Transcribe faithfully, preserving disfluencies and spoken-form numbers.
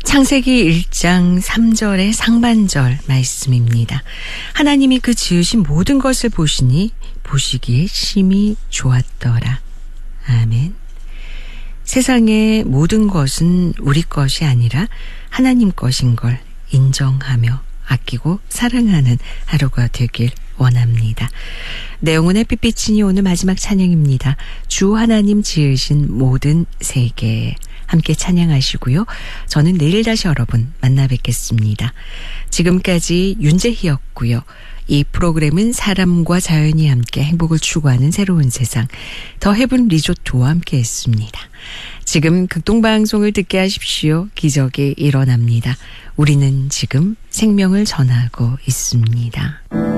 창세기 일 장 삼 절의 상반절 말씀입니다. 하나님이 그 지으신 모든 것을 보시니 보시기에 심히 좋았더라. 아멘. 세상의 모든 것은 우리 것이 아니라 하나님 것인 걸 인정하며 아끼고 사랑하는 하루가 되길 원합니다. 내용은 햇빛비치니 오늘 마지막 찬양입니다. 주 하나님 지으신 모든 세계 함께 찬양하시고요. 저는 내일 다시 여러분 만나 뵙겠습니다. 지금까지 윤재희였고요. 이 프로그램은 사람과 자연이 함께 행복을 추구하는 새로운 세상 더 헤븐 리조트와 함께 했습니다. 지금 극동방송을 듣게 하십시오. 기적이 일어납니다. 우리는 지금 생명을 전하고 있습니다.